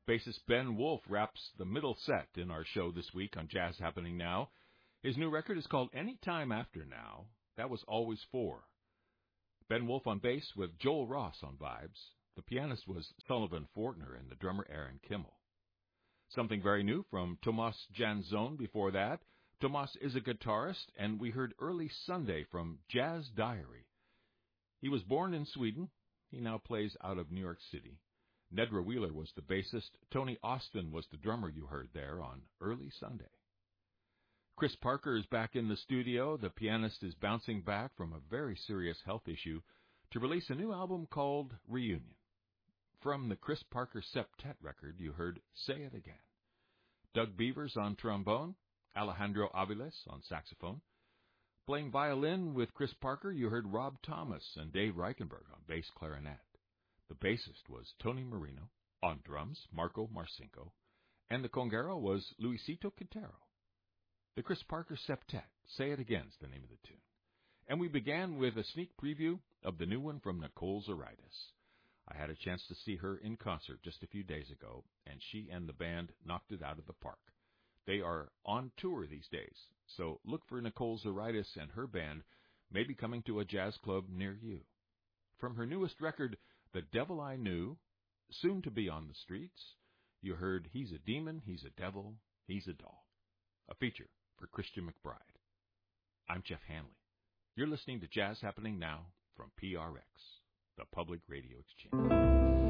Bassist Ben Wolf wraps the middle set in our show this week on Jazz Happening Now. His new record is called Any Time After Now. That was Always 4. Ben Wolf on bass with Joel Ross on vibes. The pianist was Sullivan Fortner and the drummer Aaron Kimmel. Something very new from Tomas Jansson before that. Tomas is a guitarist, and we heard Early Sunday from Jazz Diary. He was born in Sweden. He now plays out of New York City. Nedra Wheeler was the bassist. Tony Austin was the drummer you heard there on Early Sunday. Chris Parker is back in the studio. The pianist is bouncing back from a very serious health issue to release a new album called Reunion. From the Chris Parker Septet record, you heard Say It Again. Doug Beavers on trombone, Alejandro Aviles on saxophone. Playing violin with Chris Parker, you heard Rob Thomas and Dave Reichenberg on bass clarinet. The bassist was Tony Marino. On drums, Marco Marcinko. And the conguero was Luisito Quintero. The Chris Parker Septet, Say It Again is the name of the tune. And we began with a sneak preview of the new one from Nicole Zaritis. I had a chance to see her in concert just a few days ago, and she and the band knocked it out of the park. They are on tour these days, so look for Nicole Zaritis and her band maybe coming to a jazz club near you. From her newest record, The Devil I Knew, soon to be on the streets, you heard He's a Demon, He's a Devil, He's a Doll, a feature for Christian McBride. I'm Jeff Hanley. You're listening to Jazz Happening Now from PRX, the Public Radio Exchange.